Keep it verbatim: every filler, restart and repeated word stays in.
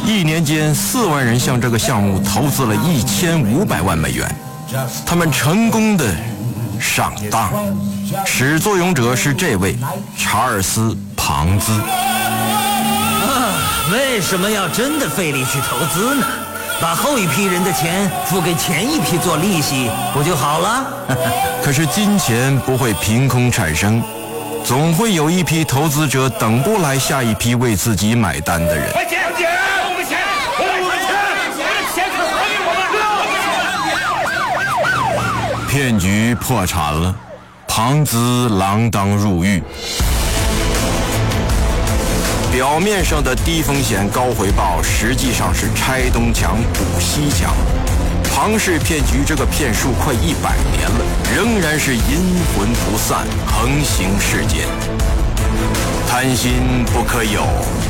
一年间四万人向这个项目投资了一千五百万美元，他们成功的上当。始作俑者是这位查尔斯·庞兹。 啊，为什么要真的费力去投资呢？把后一批人的钱付给前一批做利息，不就好了？ 可是金钱不会凭空产生，总会有一批投资者等不来下一批为自己买单的人。 快钱！快钱！我们钱！我们钱！钱可还给我们！ 骗局破产了，庞兹锒铛入狱。表面上的低风险高回报，实际上是拆东墙补西墙。庞氏骗局这个骗术快一百年了，仍然是阴魂不散，横行世间。贪心不可有，